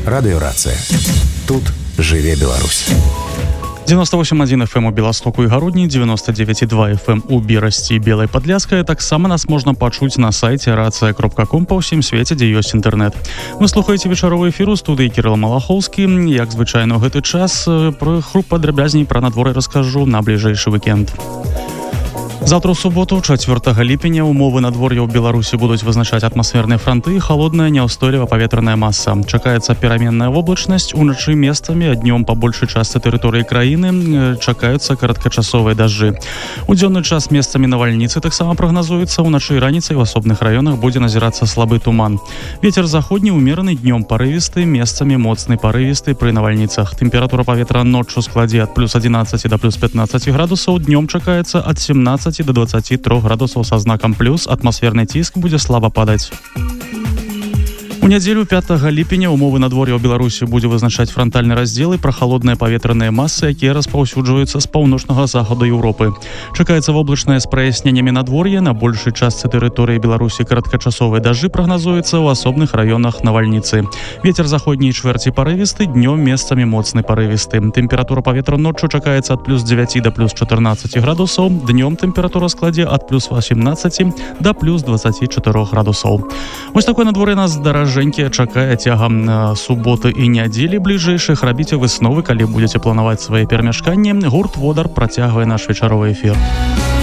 Радыёрацыя. Тут жыве Беларусь. 98,1 FM у Беластоку і Гародні, 99,2 FM у Берасці і Белай Падляшскай. Таксама нас можна пачуць на сайце racja.com па ўсім свеце, дзе ёсць інтэрнэт. Вы слухаеце вечаровы эфір у студыі Кірыл Малахоўскі. Як звычайна ў гэты час, пра падрабязней пра надвор'е раскажу на бліжэйшы вікенд. Завтра ў суботу, 4 ліпеня, умовы надвор'я ў Беларусі будуць вызначаць атмасферныя франты і халодная няўстойлівая паветраная маса. Чакаецца пераменная воблачнасць, уначы месцамі, а днём па большай частцы тэрыторыі краіны чакаюцца кароткачасовыя дажджы. У дзённы час месцамі навальніцы таксама прагназуецца, уначы і раніцай у асобных раёнах будзе назірацца слабы туман. Вецер заходні ўмераны, днём парывісты, месцамі моцны парывісты пры навальніцах. Тэмпература паветра ноччу складзе ад плюс 11 да плюс 15 градусаў, днём чакаецца ад 17 до 23 градусаў са знакам плюс, атмасферны ціск будзе слаба падаць. У нядзелю 5 ліпеня умовы надвор'я ў Беларусі будзе вызначаць франтальны раздзел і прахалодныя паветраныя масы, якія распаўсюджваюцца з паўночнага захаду Еўропы. Чакаецца воблачнае з праясненнямі надвор'я, на большай частцы тэрыторыі Беларусі кароткачасовыя дажджы прагназуюцца ў асобных раёнах навальніцы. Вецер заходняй чвэрці парывісты, днём месцамі моцны парывісты. Тэмпература паветра ноччу чакаецца ад плюс 9 да плюс 14 градусаў, днём тэмпература складзе ад плюс 18 да плюс 24 градусаў. Вось такое надвор'е нас даражэнькі чакае цягам суботы і нядзелі бліжэйшых. Рабіце высновы, калі будзеце планаваць свае перамяшканні. Гурт «Водар» працягвае наш вечаровы эфір.